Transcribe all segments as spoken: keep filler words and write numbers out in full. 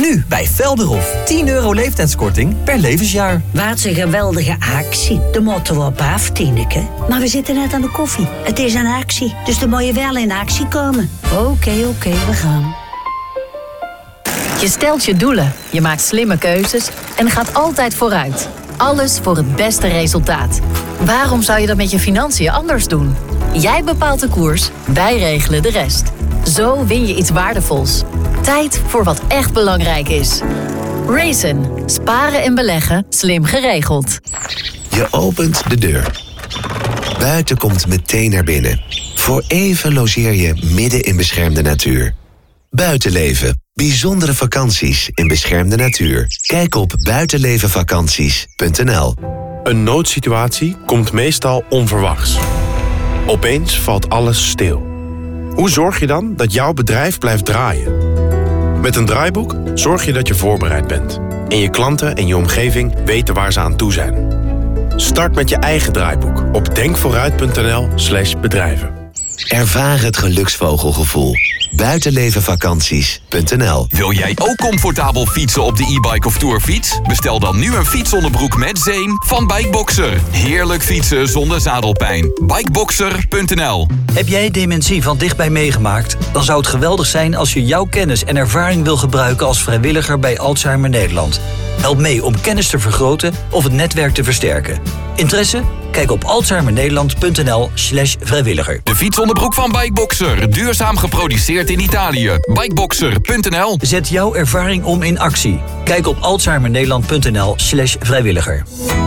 Nu bij Velderhof. tien euro leeftijdskorting per levensjaar. Wat een geweldige actie. De moeten we op af, Tineke. Maar we zitten net aan de koffie. Het is een actie, dus dan moet je wel in actie komen. Oké, okay, oké, okay, we gaan. Je stelt je doelen, je maakt slimme keuzes en gaat altijd vooruit. Alles voor het beste resultaat. Waarom zou je dat met je financiën anders doen? Jij bepaalt de koers, wij regelen de rest. Zo win je iets waardevols. Tijd voor wat echt belangrijk is. Raisin. Sparen en beleggen. Slim geregeld. Je opent de deur. Buiten komt meteen naar binnen. Voor even logeer je midden in beschermde natuur. Buitenleven. Bijzondere vakanties in beschermde natuur. Kijk op buitenlevenvakanties punt n l. Een noodsituatie komt meestal onverwachts. Opeens valt alles stil. Hoe zorg je dan dat jouw bedrijf blijft draaien? Met een draaiboek zorg je dat je voorbereid bent. En je klanten en je omgeving weten waar ze aan toe zijn. Start met je eigen draaiboek op denkvooruit.nl slash bedrijven. Ervaar het geluksvogelgevoel. buitenlevenvakanties punt n l. Wil jij ook comfortabel fietsen op de e-bike of tourfiets? Bestel dan nu een fietsonderbroek met zeem van Bikeboxer. Heerlijk fietsen zonder zadelpijn. Bikeboxer punt n l. Heb jij dementie van dichtbij meegemaakt? Dan zou het geweldig zijn als je jouw kennis en ervaring wil gebruiken als vrijwilliger bij Alzheimer Nederland. Help mee om kennis te vergroten of het netwerk te versterken. Interesse? Kijk op alzheimernederland punt n l slash vrijwilliger. De fietsonderbroek van Bikeboxer. Duurzaam geproduceerd in Italië. Bikeboxer punt n l. Zet jouw ervaring om in actie. Kijk op alzheimernederland punt n l slash vrijwilliger.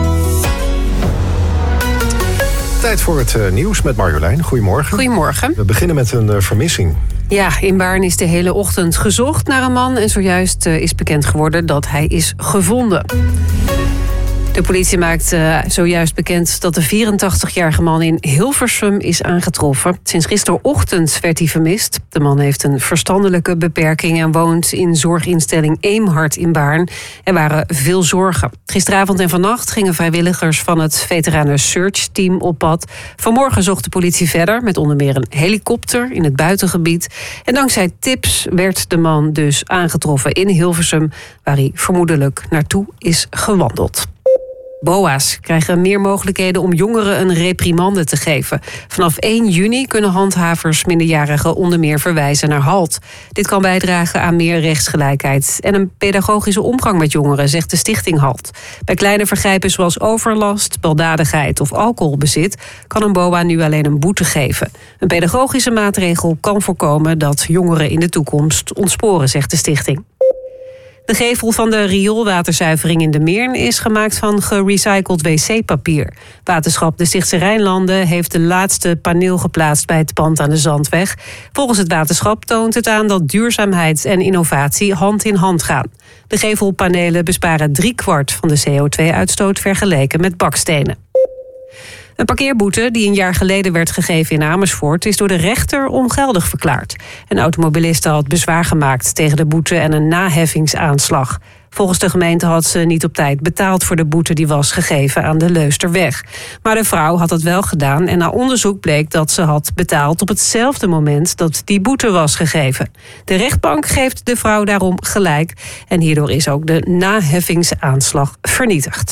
Tijd voor het uh, nieuws met Marjolein. Goedemorgen. Goedemorgen. We beginnen met een uh, vermissing. Ja, in Baarn is de hele ochtend gezocht naar een man en zojuist uh, is bekend geworden dat hij is gevonden. De politie maakt uh, zojuist bekend dat de vierentachtigjarige man in Hilversum is aangetroffen. Sinds gisterochtend werd hij vermist. De man heeft een verstandelijke beperking en woont in zorginstelling Eemhart in Baarn. Er waren veel zorgen. Gisteravond en vannacht gingen vrijwilligers van het Veteranen Search Team op pad. Vanmorgen zocht de politie verder met onder meer een helikopter in het buitengebied. En dankzij tips werd de man dus aangetroffen in Hilversum, waar hij vermoedelijk naartoe is gewandeld. B O A's krijgen meer mogelijkheden om jongeren een reprimande te geven. Vanaf één juni kunnen handhavers minderjarigen onder meer verwijzen naar HALT. Dit kan bijdragen aan meer rechtsgelijkheid en een pedagogische omgang met jongeren, zegt de stichting HALT. Bij kleine vergrijpen zoals overlast, baldadigheid of alcoholbezit kan een B O A nu alleen een boete geven. Een pedagogische maatregel kan voorkomen dat jongeren in de toekomst ontsporen, zegt de stichting. De gevel van de rioolwaterzuivering in de Meern is gemaakt van gerecycled wc-papier. Waterschap de Stichtse Rijnlanden heeft de laatste paneel geplaatst bij het pand aan de Zandweg. Volgens het waterschap toont het aan dat duurzaamheid en innovatie hand in hand gaan. De gevelpanelen besparen driekwart van de C O twee uitstoot vergeleken met bakstenen. Een parkeerboete die een jaar geleden werd gegeven in Amersfoort is door de rechter ongeldig verklaard. Een automobiliste had bezwaar gemaakt tegen de boete en een naheffingsaanslag. Volgens de gemeente had ze niet op tijd betaald voor de boete die was gegeven aan de Leusterweg. Maar de vrouw had het wel gedaan en na onderzoek bleek dat ze had betaald op hetzelfde moment dat die boete was gegeven. De rechtbank geeft de vrouw daarom gelijk en hierdoor is ook de naheffingsaanslag vernietigd.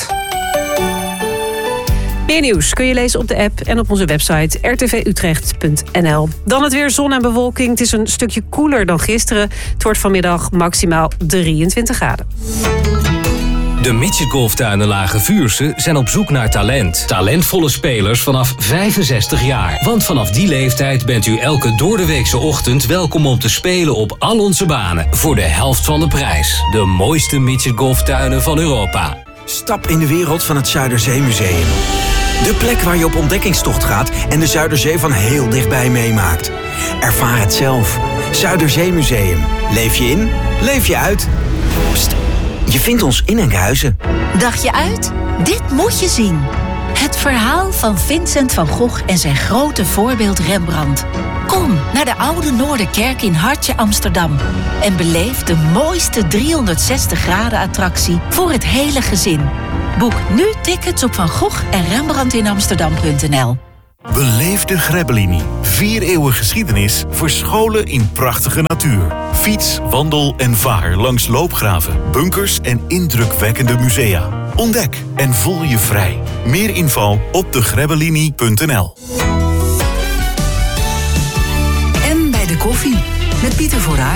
Meer nieuws kun je lezen op de app en op onze website r t v utrecht punt n l. Dan het weer, zon en bewolking. Het is een stukje koeler dan gisteren. Het wordt vanmiddag maximaal drieëntwintig graden. De Midget Golftuinen Lage Vuursche zijn op zoek naar talent. Talentvolle spelers vanaf vijfenzestig jaar. Want vanaf die leeftijd bent u elke doordeweekse ochtend welkom om te spelen op al onze banen. Voor de helft van de prijs. De mooiste Midget Golftuinen van Europa. Stap in de wereld van het Zuiderzeemuseum. De plek waar je op ontdekkingstocht gaat en de Zuiderzee van heel dichtbij meemaakt. Ervaar het zelf. Zuiderzeemuseum. Leef je in, leef je uit. Pst, je vindt ons in Enkhuizen. Dacht je uit? Dit moet je zien. Het verhaal van Vincent van Gogh en zijn grote voorbeeld Rembrandt. Kom naar de Oude Noorderkerk in Hartje Amsterdam. En beleef de mooiste driehonderdzestig graden attractie voor het hele gezin. Boek nu tickets op van Gogh en Rembrandt in Amsterdam punt n l. Beleef de Grebbelini. Vier eeuwen geschiedenis verscholen in prachtige natuur. Fiets, wandel en vaar langs loopgraven, bunkers en indrukwekkende musea. Ontdek en voel je vrij. Meer info op de grebbelini punt n l.